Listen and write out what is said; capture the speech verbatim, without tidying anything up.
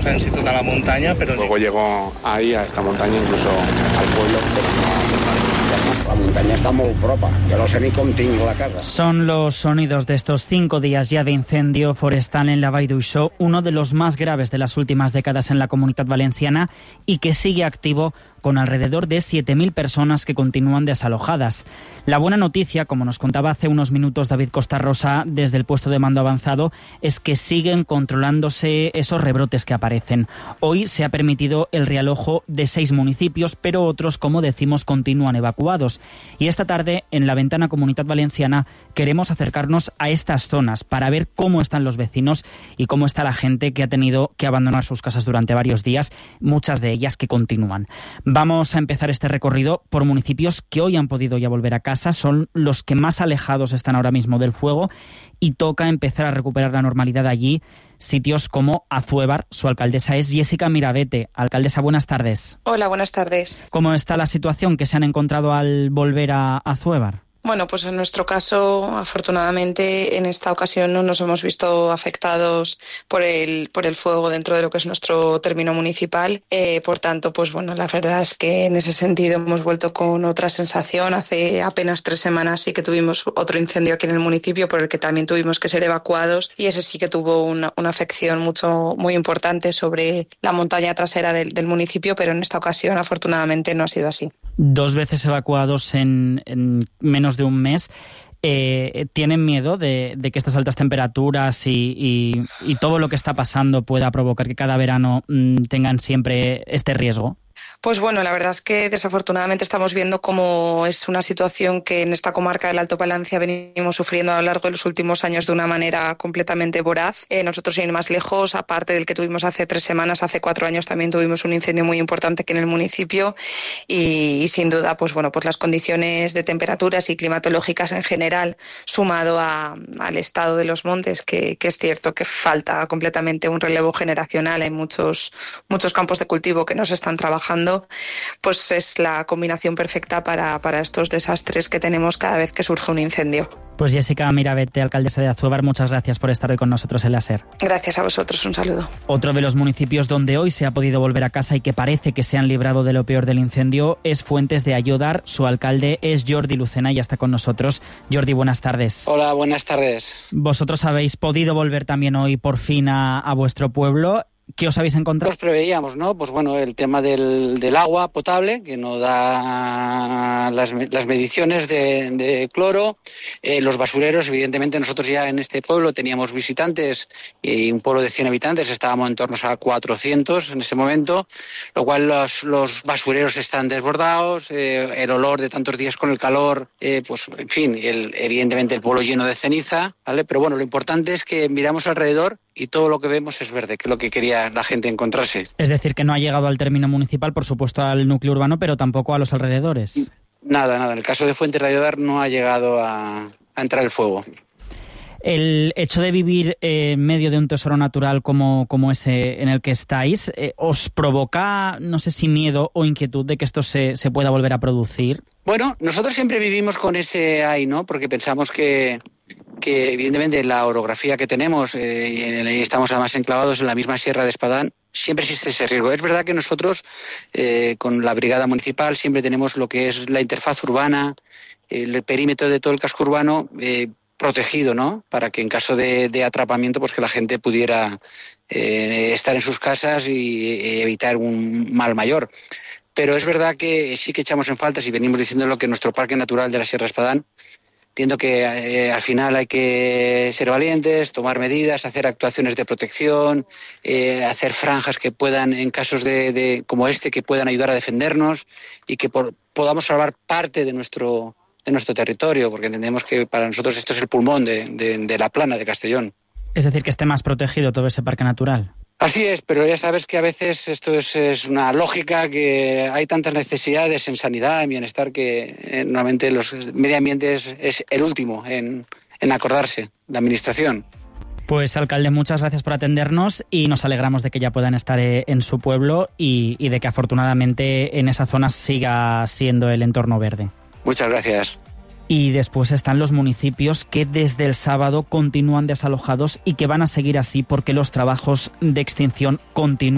en toda la montaña, pero... Luego llegó ahí, a esta montaña, incluso al pueblo, pero no... La montaña está muy propa, yo no sé ni cómo tengo la casa. Son los sonidos de estos cinco días ya de incendio forestal en la Vall d'Uixó, uno de los más graves de las últimas décadas en la Comunitat Valenciana y que sigue activo con alrededor de siete mil personas que continúan desalojadas. La buena noticia, como nos contaba hace unos minutos David Costa Rosa desde el puesto de mando avanzado, es que siguen controlándose esos rebrotes que aparecen. Hoy se ha permitido el realojo de seis municipios, pero otros, como decimos, continúan evacuados. Y esta tarde, en la Ventana Comunitat Valenciana, queremos acercarnos a estas zonas para ver cómo están los vecinos y cómo está la gente que ha tenido que abandonar sus casas durante varios días, muchas de ellas que continúan. Vamos a empezar este recorrido por municipios que hoy han podido ya volver a casa, son los que más alejados están ahora mismo del fuego y toca empezar a recuperar la normalidad allí. Sitios como Azuévar, su alcaldesa es Jessica Mirabete. Alcaldesa, buenas tardes. Hola, buenas tardes. ¿Cómo está la situación que se han encontrado al volver a Azuévar? Bueno, pues en nuestro caso, afortunadamente, en esta ocasión no nos hemos visto afectados por el por el fuego dentro de lo que es nuestro término municipal. Eh, por tanto, pues bueno, la verdad es que en ese sentido hemos vuelto con otra sensación. Hace apenas tres semanas sí que tuvimos otro incendio aquí en el municipio por el que también tuvimos que ser evacuados y ese sí que tuvo una, una afección mucho muy importante sobre la montaña trasera del, del municipio, pero en esta ocasión afortunadamente no ha sido así. Dos veces evacuados en, en menos de un mes. Eh, ¿Tienen miedo de, de que estas altas temperaturas y, y, y todo lo que está pasando pueda provocar que cada verano mmm, tengan siempre este riesgo? Pues bueno, la verdad es que desafortunadamente estamos viendo cómo es una situación que en esta comarca del Alto Palancia venimos sufriendo a lo largo de los últimos años de una manera completamente voraz. Eh, nosotros, sin ir más lejos, aparte del que tuvimos hace tres semanas, hace cuatro años también tuvimos un incendio muy importante aquí en el municipio y, y sin duda, pues bueno, pues las condiciones de temperaturas y climatológicas en general, sumado a, al estado de los montes, que, que es cierto que falta completamente un relevo generacional en muchos, muchos campos de cultivo que no se están trabajando, pues es la combinación perfecta para, para estos desastres que tenemos cada vez que surge un incendio. Pues Jessica Mirabete, alcaldesa de Azuévar, muchas gracias por estar hoy con nosotros en la SER. Gracias a vosotros, un saludo. Otro de los municipios donde hoy se ha podido volver a casa y que parece que se han librado de lo peor del incendio es Fuentes de Ayodar. Su alcalde es Jordi Lucena y ya está con nosotros. Jordi, buenas tardes. Hola, buenas tardes. Vosotros habéis podido volver también hoy por fin a, a vuestro pueblo. ¿Qué os habéis encontrado? Pues preveíamos, ¿no? Pues bueno, el tema del, del agua potable, que no da las, las mediciones de, de cloro, eh, los basureros, evidentemente nosotros ya en este pueblo teníamos visitantes y un pueblo de cien habitantes, estábamos en torno a cuatrocientos en ese momento, lo cual los, los basureros están desbordados, eh, el olor de tantos días con el calor, eh, pues en fin, el, evidentemente el pueblo lleno de ceniza, ¿vale? Pero bueno, lo importante es que miramos alrededor y todo lo que vemos es verde, que es lo que quería la gente encontrarse. Es decir, que no ha llegado al término municipal, por supuesto al núcleo urbano, pero tampoco a los alrededores. Nada, nada. En el caso de Fuentes de Ayodar no ha llegado a, a entrar el fuego. El hecho de vivir eh, en medio de un tesoro natural como, como ese en el que estáis, eh, ¿os provoca, no sé si miedo o inquietud de que esto se, se pueda volver a producir? Bueno, nosotros siempre vivimos con ese ahí, ¿no? Porque pensamos que... que evidentemente la orografía que tenemos, eh, y estamos además enclavados en la misma Sierra de Espadán, siempre existe ese riesgo. Es verdad que nosotros, eh, con la brigada municipal, siempre tenemos lo que es la interfaz urbana, el perímetro de todo el casco urbano eh, protegido, ¿no? Para que en caso de, de atrapamiento, pues que la gente pudiera eh, estar en sus casas y eh, evitar un mal mayor. Pero es verdad que sí que echamos en falta, si venimos diciendo lo que nuestro parque natural de la Sierra de Espadán, entiendo que eh, al final hay que ser valientes, tomar medidas, hacer actuaciones de protección, eh, hacer franjas que puedan, en casos de, de como este, que puedan ayudar a defendernos y que por, podamos salvar parte de nuestro, de nuestro territorio, porque entendemos que para nosotros esto es el pulmón de, de, de la plana de Castellón. Es decir, que esté más protegido todo ese parque natural. Así es, pero ya sabes que a veces esto es, es una lógica, que hay tantas necesidades en sanidad, en bienestar, que eh, normalmente los medio ambiente es, es el último en, en acordarse, la administración. Pues, alcalde, muchas gracias por atendernos y nos alegramos de que ya puedan estar en su pueblo y, y de que afortunadamente en esa zona siga siendo el entorno verde. Muchas gracias. Y después están los municipios que desde el sábado continúan desalojados y que van a seguir así porque los trabajos de extinción continúan.